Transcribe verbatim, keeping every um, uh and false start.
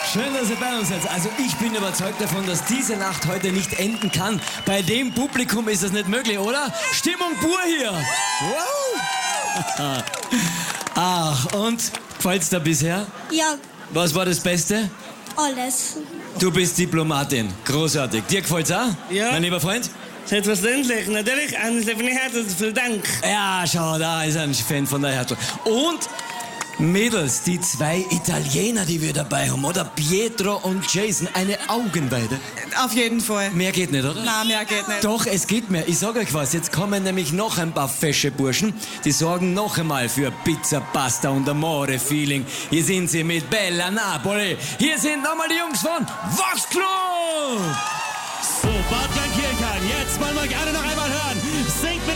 Schön, dass ihr bei uns seid. Also ich bin überzeugt davon, dass diese Nacht heute nicht enden kann. Bei dem Publikum ist das nicht möglich, oder? Stimmung pur hier. Wow. Ach, und? Gefällt's dir bisher? Ja, Was war das Beste? alles. Du bist Diplomatin. Großartig. Dir gefällt's auch? Ja. Mein lieber Freund? Selbstverständlich, natürlich. Und Stefanie Herzog, vielen Dank. Ja, schau, da ist ein Fan von der Herzog. Und Mädels, die zwei Italiener, die wir dabei haben, oder? Pietro und Jason, eine Augenweide. Auf jeden Fall. Mehr geht nicht, oder? Nein, mehr geht nicht. Doch, es geht mehr. Ich sag euch was, jetzt kommen nämlich noch ein paar fesche Burschen, die sorgen noch einmal für Pizza, Pasta und Amore-Feeling. Hier sind sie mit Bella Napoli. Hier sind nochmal die Jungs von Vox Club. So, Bartgang Kirchheim, jetzt wollen wir gerne noch einmal hören.